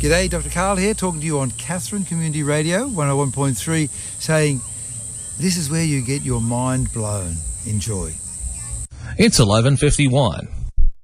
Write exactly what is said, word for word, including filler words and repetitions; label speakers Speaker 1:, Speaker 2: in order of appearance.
Speaker 1: G'day, Doctor Karl here, talking to you on Katherine Community Radio, one oh one point three, saying this is where you get your mind blown. Enjoy.
Speaker 2: It's eleven fifty-one.